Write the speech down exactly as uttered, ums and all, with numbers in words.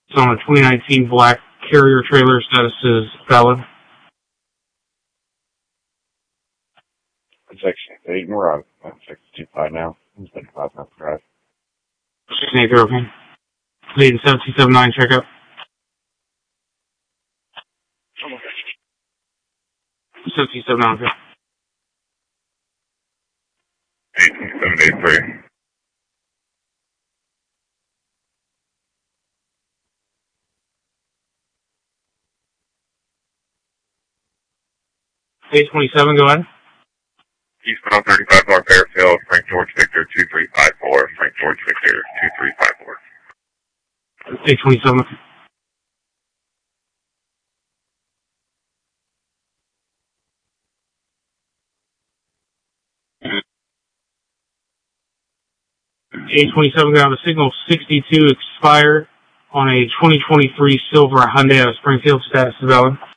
It's on a twenty nineteen black carrier trailer. Status is valid. Section eight, we're on six two five now. It's been five minutes drive. Section eight, they're okay. Leading seven two seven nine, check out. seven two seven nine, okay. eight two seven eight three. eight twenty-seven, go ahead. Eastbound thirty-five Bar Fairfield, Frank George Victor two three five four, Frank George Victor two three five four. eight twenty-seven. eight twenty-seven, got a signal sixty-two expired on a twenty twenty-three silver Hyundai out of Springfield. Status is valid.